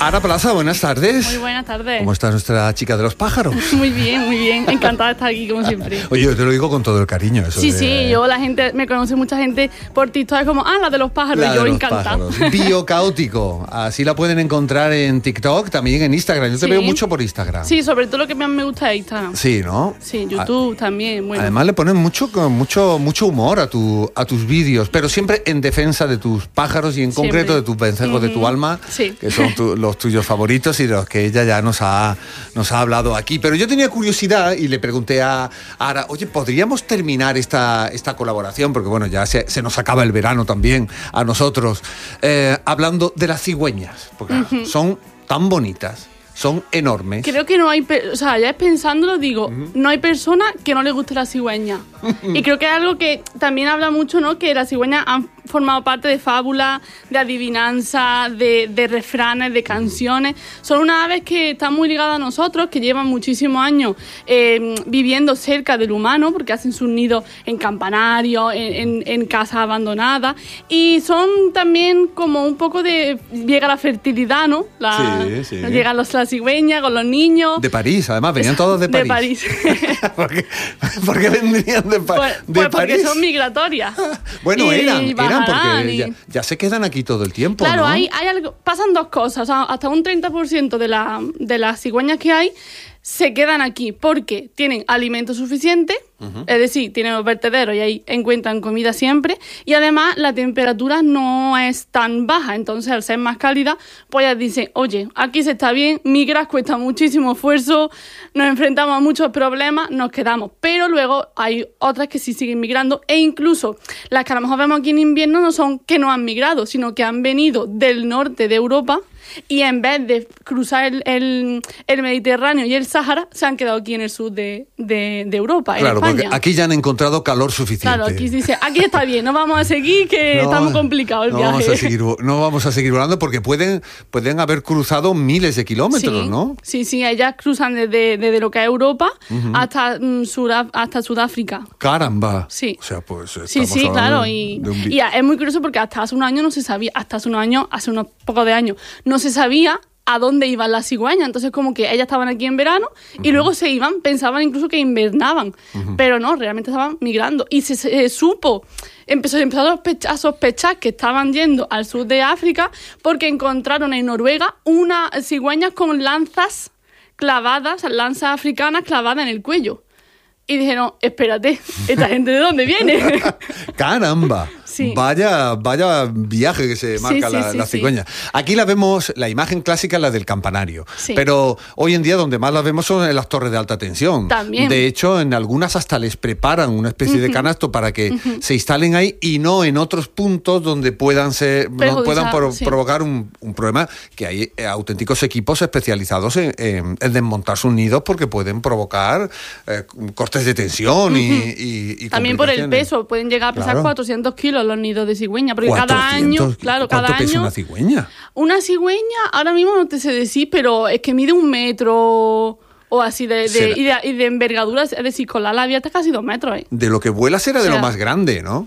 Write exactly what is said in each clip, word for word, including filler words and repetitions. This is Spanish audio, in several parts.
Ara Plaza, buenas tardes. Muy buenas tardes. ¿Cómo está nuestra chica de los pájaros? Muy bien, muy bien. Encantada de estar aquí, como siempre. Oye, yo te lo digo con todo el cariño. Eso sí, de... sí, yo la gente, me conoce mucha gente por TikTok como, ah, la de los pájaros, La yo de los encantada. pájaros. Biocaótico, así la pueden encontrar en TikTok, también en Instagram. Yo te Sí. veo mucho por Instagram. Sí, sobre todo lo que más me gusta es Instagram. Sí, ¿no? Sí, YouTube también. Bueno. Además le ponen mucho, mucho, mucho humor a, tu, a tus vídeos, pero siempre en defensa de tus pájaros y en Siempre. concreto de tus vencejos, Uh-huh. de tu alma, Sí. que son tu, los tuyos favoritos y de los que ella ya nos ha, nos ha hablado aquí. Pero yo tenía curiosidad y le pregunté a Ara, oye, ¿podríamos terminar esta, esta colaboración? Porque bueno, ya se, se nos acaba el verano también a nosotros, eh, hablando de las cigüeñas, porque uh-huh. son tan bonitas. Son enormes. Creo que no hay, pe- o sea, ya pensándolo digo, uh-huh. no hay persona que no le guste la cigüeña. Y creo que es algo que también habla mucho, ¿no? Que las cigüeñas han formado parte de fábulas, de adivinanzas, de, de refranes, de canciones. Son unas aves que están muy ligadas a nosotros, que llevan muchísimos años eh, viviendo cerca del humano, porque hacen sus nidos en campanarios, en, en, en casas abandonadas. Y son también como un poco de... Llega la fertilidad, ¿no? La, sí, sí. Llegan los, las cigüeñas con los niños. De París, además, venían todos de París. De París. ¿Por, qué, ¿Por qué vendrían de, pa- pues, de pues París? Porque son migratorias. Bueno, y, eran, y eran porque y... ya, ya se quedan aquí todo el tiempo, Claro, ¿no? hay, hay algo, pasan dos cosas. O sea, hasta un treinta por ciento de, la, de las cigüeñas que hay se quedan aquí porque tienen alimento suficiente, uh-huh. es decir, tienen los vertederos y ahí encuentran comida siempre, y además la temperatura no es tan baja, entonces al ser más cálida, pues ellas dicen, oye, aquí se está bien, migrar cuesta muchísimo esfuerzo, nos enfrentamos a muchos problemas, nos quedamos, pero luego hay otras que sí siguen migrando, e incluso las que a lo mejor vemos aquí en invierno no son que no han migrado, sino que han venido del norte de Europa, y en vez de cruzar el, el, el Mediterráneo y el Sáhara, se han quedado aquí en el sur de, de, de Europa, claro, en España. Porque aquí ya han encontrado calor suficiente. Claro, aquí dice, aquí está bien, no vamos a seguir, que no, está muy complicado el no viaje. Vamos a seguir, no vamos a seguir volando porque pueden, pueden haber cruzado miles de kilómetros, sí, ¿no? Sí, sí, ellas cruzan desde, desde lo que es Europa uh-huh. hasta, um, Sudaf- hasta Sudáfrica. ¡Caramba! Sí. O sea, pues sí, sí, claro. Y, de un... y es muy curioso porque hasta hace un año no se sabía, hasta hace un año, hace unos pocos de años, no se sabía a dónde iban las cigüeñas, entonces como que ellas estaban aquí en verano y uh-huh. luego se iban, pensaban incluso que invernaban, uh-huh. pero no, realmente estaban migrando y se, se supo, empezó, empezó a, sospechar, a sospechar que estaban yendo al sur de África porque encontraron en Noruega unas cigüeñas con lanzas clavadas, lanzas africanas clavadas en el cuello. Y dijeron, espérate, ¿esta gente de dónde viene? ¡Caramba! Sí. Vaya, vaya viaje que se marca sí, la, sí, la sí, cigüeña. sí. Aquí la vemos, la imagen clásica, la del campanario. Sí. Pero hoy en día donde más las vemos son en las torres de alta tensión. También. De hecho, en algunas hasta les preparan una especie uh-huh. de canasto para que uh-huh. se instalen ahí y no en otros puntos donde puedan ser, no puedan pro- sí. provocar un, un problema, que hay eh, auténticos equipos especializados en, en, en desmontar sus nidos porque pueden provocar eh, cortes de tensión uh-huh. y, y, y también por el peso, pueden llegar a pesar claro. cuatrocientos kilos los nidos de cigüeña. Porque cada año, claro, cada ¿Cuánto pesa año, una cigüeña? Una cigüeña, ahora mismo no te sé decir, pero es que mide un metro o así de, de, y, de y de envergadura, es decir, con la ala abierta casi dos metros. ¿eh? De lo que vuela será o sea, de lo más grande, ¿no?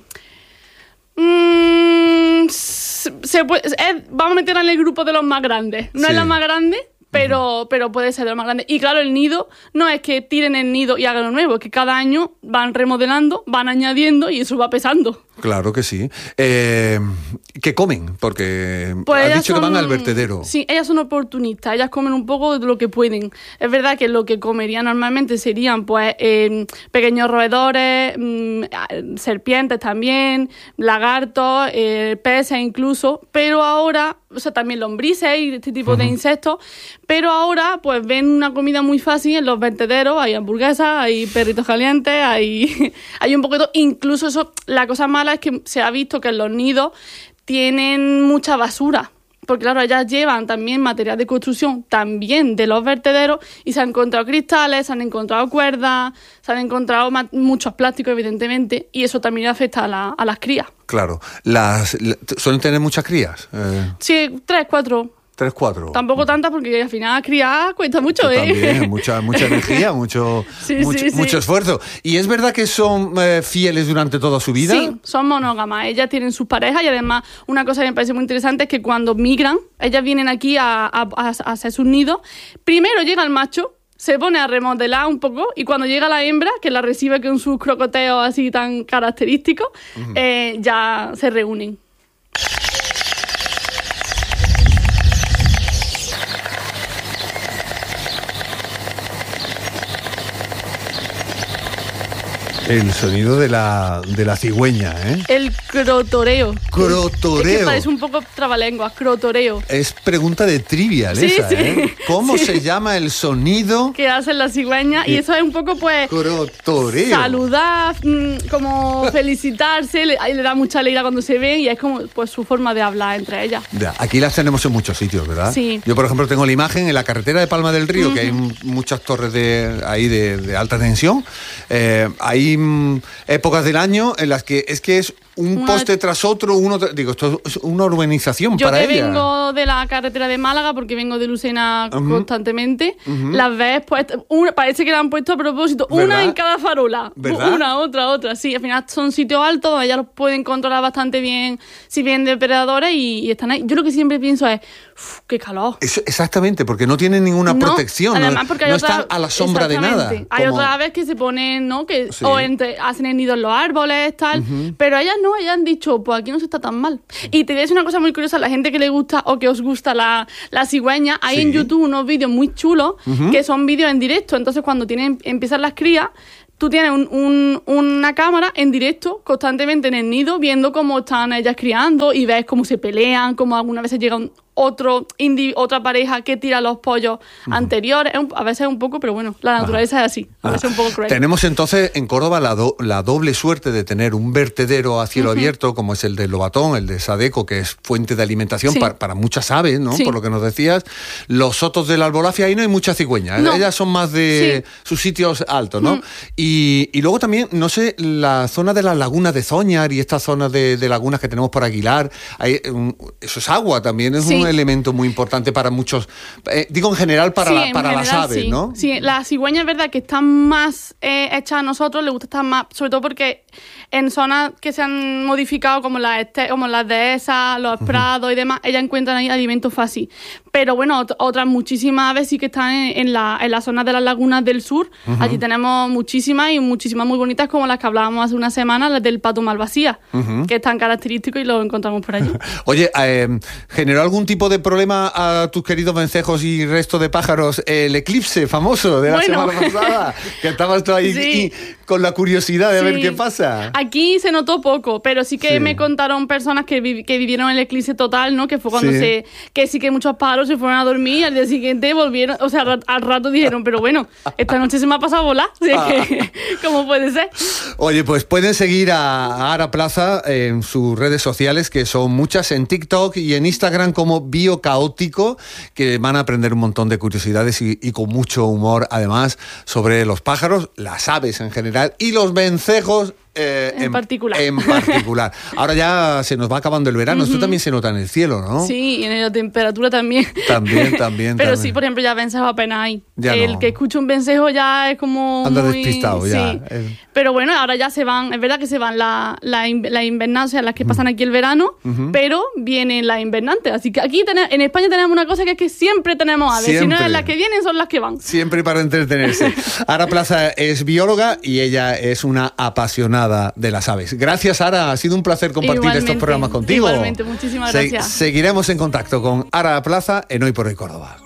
Mmm, se puede, es, vamos a meterla en el grupo de los más grandes. No sí. es la más grande, pero, uh-huh. pero puede ser de los más grandes. Y claro, el nido no es que tiren el nido y hagan lo nuevo, es que cada año van remodelando, van añadiendo y eso va pesando. Claro que sí. Eh, ¿Qué comen? Porque pues has dicho son, que van al vertedero. Sí, ellas son oportunistas, ellas comen un poco de lo que pueden. Es verdad que lo que comerían normalmente serían pues eh, pequeños roedores, mmm, serpientes también, lagartos, eh, peces incluso, pero ahora, o sea, también lombrices y este tipo uh-huh. de insectos, pero ahora pues ven una comida muy fácil en los vertederos, hay hamburguesas, hay perritos calientes, hay, hay un poquito, incluso eso, la cosa mala es que se ha visto que en los nidos tienen mucha basura, porque claro, ellas llevan también material de construcción también de los vertederos y se han encontrado cristales, se han encontrado cuerdas, se han encontrado ma- muchos plásticos evidentemente y eso también afecta a, la, a las crías. Claro, las, la, ¿suelen tener muchas crías? Eh... Sí, tres, cuatro. Tres, cuatro. Tampoco tantas porque al final criar cuesta mucho, ¿eh? También, mucha, mucha energía, mucho, sí, mucho, sí, sí. mucho esfuerzo. ¿Y es verdad que son eh, fieles durante toda su vida? Sí, son monógamas. Ellas tienen sus parejas y además una cosa que me parece muy interesante es que cuando migran, ellas vienen aquí a, a, a, a hacer sus nidos. Primero llega el macho, se pone a remodelar un poco y cuando llega la hembra, que la recibe con sus crocoteos así tan característicos, uh-huh. eh, ya se reúnen. El sonido de la, de la cigüeña, ¿eh? El crotoreo. Crotoreo. Es que parece un poco trabalenguas, crotoreo. Es pregunta de trivial sí, esa, sí. ¿eh? ¿Cómo sí. se llama el sonido que hacen las cigüeñas? Y eso es un poco, pues... Crotoreo. Saludar, mmm, como felicitarse, le, le da mucha alegría cuando se ven y es como pues su forma de hablar entre ellas. Ya, aquí las tenemos en muchos sitios, ¿verdad? Sí. Yo, por ejemplo, tengo la imagen en la carretera de Palma del Río, uh-huh. que hay m- muchas torres de ahí de, de alta tensión. Eh, hay m- épocas del año en las que es que es un una... poste tras otro, uno tra- digo, esto es una urbanización Yo para que ella. vengo de la carretera de Málaga, porque vengo de Lucena uh-huh. constantemente, uh-huh. las ves, pues, una, parece que la han puesto a propósito, ¿verdad? Una en cada farola, ¿verdad? Una, otra, otra, sí, al final son sitios altos donde ya los pueden controlar bastante bien, si vienen depredadores y, y están ahí. Yo lo que siempre pienso es, uff, qué calor. Eso, exactamente, porque no tienen ninguna no, protección, además, no, porque hay no otra, están a la sombra de nada. Hay como... otras aves que se ponen, ¿no? Que sí. o entre, hacen el nido en los árboles, tal, uh-huh. pero ellas no, ellas han dicho, pues aquí no se está tan mal. Y te voy a decir una cosa muy curiosa, a la gente que le gusta o que os gusta la, la cigüeña, hay sí. en YouTube unos vídeos muy chulos uh-huh. que son vídeos en directo, entonces cuando tienen, empiezan las crías, tú tienes un, un, una cámara en directo constantemente en el nido viendo cómo están ellas criando y ves cómo se pelean, cómo algunas veces llega un, otro indi, otra pareja que tira los pollos uh-huh. anteriores. Un, a veces es un poco, pero bueno, la naturaleza Ajá. es así. A veces es un poco cruel. Tenemos entonces en Córdoba la, do, la doble suerte de tener un vertedero a cielo uh-huh. abierto, como es el de Lobatón, el de Sadeco, que es fuente de alimentación sí. para, para muchas aves, ¿no? Sí. Por lo que nos decías. Los sotos de la Albolafia, ahí no hay mucha cigüeña. No. Ellas son más de sí. sus sitios altos, ¿no? Uh-huh. Y, y luego también, no sé, la zona de las lagunas de Zóñar y esta zona de, de lagunas que tenemos por Aguilar, hay, um, eso es agua también, es sí. un elemento muy importante para muchos, eh, digo en general para, sí, la, para general, las aves, sí. ¿no? Sí, las cigüeñas es verdad que están más eh, hechas a nosotros, les gusta estar más, sobre todo porque en zonas que se han modificado como las, este, como las dehesas, los uh-huh. prados y demás, ellas encuentran ahí alimentos fácil. Pero bueno, ot- otras muchísimas aves sí que están en, en, la, en las zonas de las lagunas del sur. Uh-huh. Allí tenemos muchísimas y muchísimas muy bonitas como las que hablábamos hace una semana, las del pato malvasía, uh-huh. que es tan característico y lo encontramos por allí. Oye, eh, ¿generó algún tipo de problema a tus queridos vencejos y resto de pájaros el eclipse famoso de la bueno. semana pasada? Que estabas tú ahí sí. y, con la curiosidad de sí. ver qué pasa. Aquí se notó poco, pero sí que sí. me contaron personas que, vi- que vivieron el eclipse total, ¿no? Que fue cuando sí. se... Que sí que muchos pájaros se fueron a dormir y al día siguiente volvieron... O sea, al, al rato dijeron, pero bueno, esta noche se me ha pasado a volar. Así ah. que, ¿cómo puede ser? Oye, pues pueden seguir a Ara Plaza en sus redes sociales, que son muchas, en TikTok y en Instagram como Biocaótico, que van a aprender un montón de curiosidades y, y con mucho humor, además, sobre los pájaros, las aves en general y los vencejos Eh, en, en particular. En particular. Ahora ya se nos va acabando el verano. Uh-huh. Esto también se nota en el cielo, ¿no? Sí, y en la temperatura también. También, también. Pero también. sí, por ejemplo, ya vencejos apenas hay. Ya el no. que escucha un vencejo ya es como Anda muy... despistado sí. ya. Eh. Pero bueno, ahora ya se van, es verdad que se van las la, la invernantes, o sea, las que pasan aquí el verano, uh-huh. pero vienen las invernantes. Así que aquí ten- en España tenemos una cosa que es que siempre tenemos aves. Siempre. Si no es las que vienen, son las que van. Siempre para entretenerse. Ara Plaza es bióloga y ella es una apasionada de las aves. Gracias, Ara. Ha sido un placer compartir igualmente, estos programas contigo. Igualmente, muchísimas Se- gracias. Seguiremos en contacto con Ara Plaza en Hoy por Hoy Córdoba.